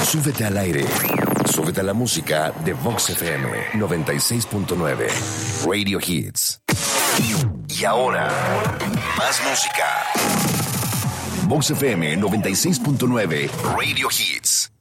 Súbete al aire. Súbete a la música de Vox FM 96.9. Radio Hits. Y ahora, más música. Vox FM 96.9. Radio Hits.